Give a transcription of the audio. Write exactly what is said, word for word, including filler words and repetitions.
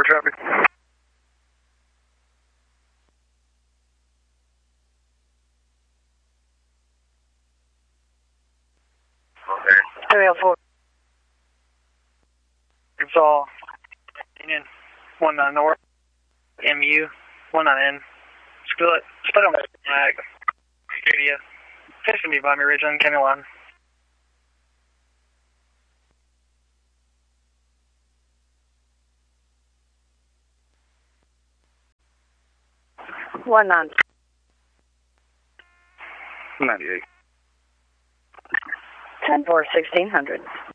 traffic. three oh four. It's all Union one nine North, M U one nine N. Split, split on the flag. Studio. Fishing me by me, Ridge on County line. One nine. ninety-eight. Ten four sixteen hundred.